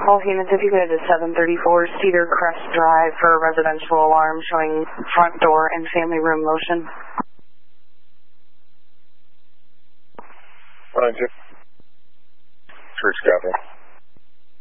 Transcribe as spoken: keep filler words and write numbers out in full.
All units, if you go to seven thirty-four Cedar Crest Drive for a residential alarm showing front door and family room motion. Roger. Church Capital.